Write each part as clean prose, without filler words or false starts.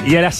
Y a las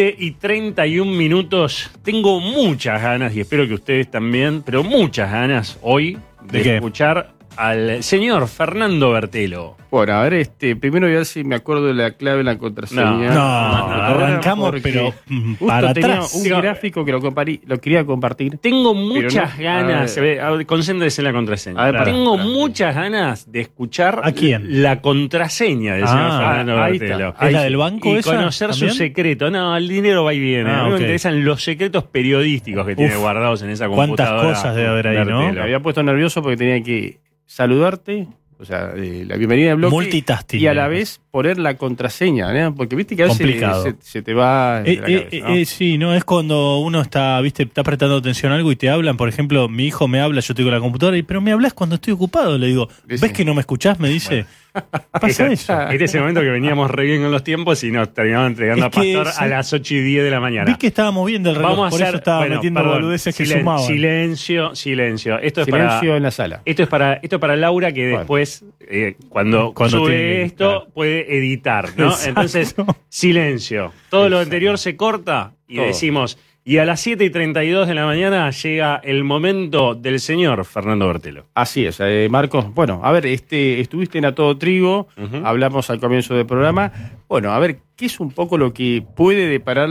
7:31 tengo muchas ganas, y espero que ustedes también, pero muchas ganas hoy de escuchar al señor Fernando Bertelo. Bueno, a ver, primero voy a ver si me acuerdo de la clave de la contraseña. No, arrancamos, pero para atrás. Un gráfico que lo quería compartir. Tengo muchas ganas, concéntrese en la contraseña. Tengo muchas ganas de escuchar ¿a quién? La contraseña del señor Fernando Bertelo. ¿Es la del banco y esa? Conocer ¿también? su secreto. No, el dinero va y viene. A mí me interesan los secretos periodísticos que tiene guardados en esa computadora. ¿Cuántas cosas debe haber ahí, no? Me había puesto nervioso porque tenía que saludarte, o sea, la bienvenida del bloque. Multitasking. Y a la vez poner la contraseña, ¿no? Porque viste que a veces se te va de la cabeza, ¿no? Sí, no es cuando uno está prestando atención a algo y te hablan. Por ejemplo, mi hijo me habla, yo estoy con la computadora, pero me hablas cuando estoy ocupado. Le digo, ¿ves que no me escuchás? Me dice. Bueno. Pasa eso. Este es el momento que veníamos re bien con los tiempos y nos terminamos entregando a Pastor a las 8:10 de la mañana. Vi que estábamos viendo el reloj, Vamos a por eso estaba metiendo boludeces que sumaban. Silencio. Esto es silencio en la sala. Esto es para Laura, que después, cuando sube esto, puede editar, ¿no? Exacto. Entonces, silencio. Todo lo anterior se corta y decimos... Y a las 7:32 de la mañana llega el momento del señor Fernando Bertelo. Así es, Marcos. Bueno, a ver, estuviste en A Todo Trigo, hablamos al comienzo del programa. Bueno, a ver, ¿qué es un poco lo que puede deparar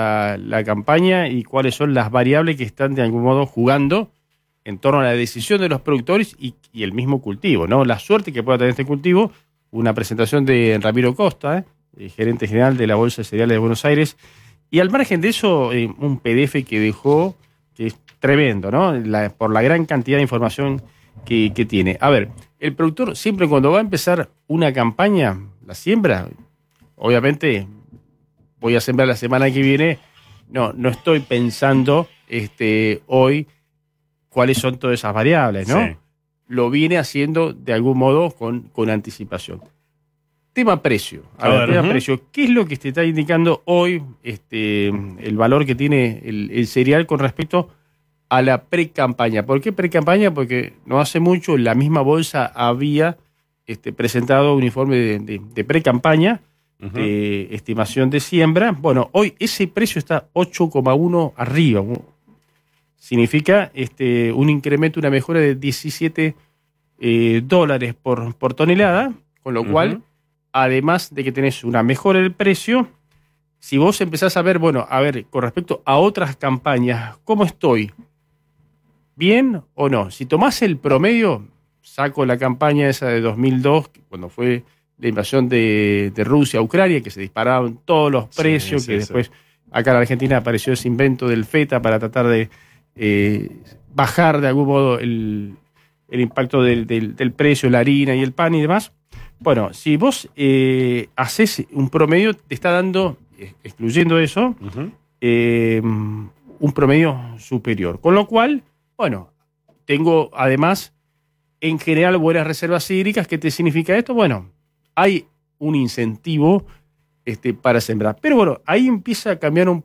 la campaña y cuáles son las variables que están de algún modo jugando en torno a la decisión de los productores y el mismo cultivo, ¿no? La suerte que pueda tener este cultivo, una presentación de Ramiro Costa, gerente general de la Bolsa de Cereales de Buenos Aires. Y al margen de eso, un PDF que dejó, que es tremendo, ¿no? Por la gran cantidad de información que tiene. A ver, el productor siempre cuando va a empezar una campaña, la siembra, obviamente voy a sembrar la semana que viene, no estoy pensando hoy cuáles son todas esas variables, ¿no? Sí. Lo viene haciendo de algún modo con anticipación. Tema precio. Precio. ¿Qué es lo que te está indicando hoy el valor que tiene el cereal con respecto a la pre-campaña? ¿Por qué pre-campaña? Porque no hace mucho la misma bolsa había presentado un informe de pre-campaña, de estimación de siembra. Bueno, hoy ese precio está 8,1 arriba. Significa un incremento, una mejora de $17 por tonelada, con lo cual... Además de que tenés una mejora del precio, si vos empezás a ver, con respecto a otras campañas, ¿cómo estoy? ¿Bien o no? Si tomás el promedio, saco la campaña esa de 2002, cuando fue la invasión de Rusia a Ucrania, que se dispararon todos los precios, después acá en Argentina apareció ese invento del FETA para tratar de bajar de algún modo el impacto del precio, la harina y el pan y demás. Bueno, si vos haces un promedio, te está dando, excluyendo eso, un promedio superior. Con lo cual, tengo además, en general, buenas reservas hídricas. ¿Qué te significa esto? Bueno, hay un incentivo para sembrar. Pero ahí empieza a cambiar un